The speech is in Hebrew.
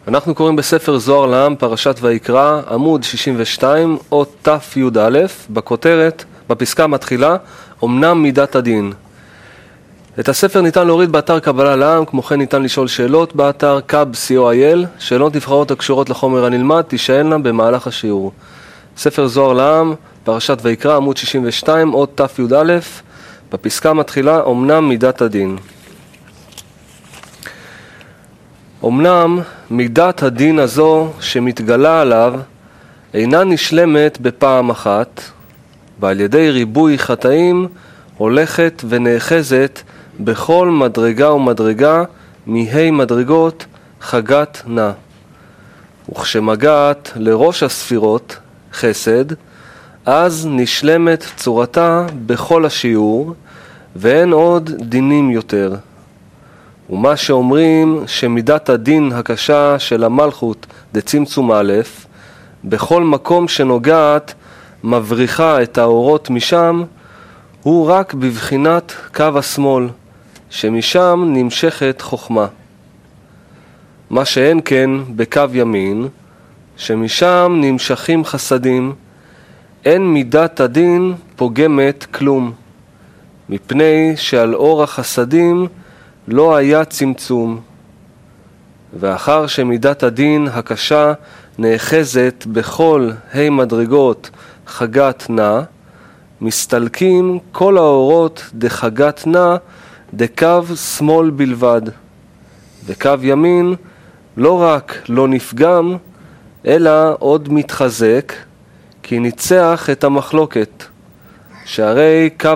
אנחנו קוראים בספר זוהר לעם, פרשת ויקרא, עמוד 62, אות ת"י, בכותרת, בפסקה המתחילה, אמנם מידת הדין. את הספר ניתן להוריד באתר קבלה לעם, כמו כן ניתן לשאול שאלות באתר kab.co.il, שאלות נבחרות הקשורות לחומר הנלמד, תישאלנה במהלך השיעור. ספר זוהר לעם, פרשת ויקרא, עמוד 62, אות ת"י, בפסקה המתחילה, אמנם מידת הדין. אמנם מידת הדין הזו שמתגלה עליו אינה נשלמת בפעם אחת, ועל ידי ריבוי חטאים הולכת ונאחזת בכל מדרגה ומדרגה מהי מדרגות חגת נא. וכשמגעת לראש הספירות, חסד, אז נשלמת צורתה בכל השיעור, ואין עוד דינים יותר. ומה שאומרים שמידת הדין הקשה של המלכות דצמצום א', בכל מקום שנוגעת מבריחה את האורות משם, הוא רק בבחינת קו השמאל, שמשם נמשכת חוכמה. מה שאין כן בקו ימין, שמשם נמשכים חסדים, אין מידת הדין פוגמת כלום, מפני שעל אור החסדים לא היה צמצום. ואחר שמידת הדין הקשה נאחזת בכל ה' מדרגות חגת נא, מסתלקים כל האורות דחגת נא דקו שמאל בלבד. וקו ימין לא רק לא נפגם, אלא עוד מתחזק, כי ניצח את המחלוקת, שהרי קו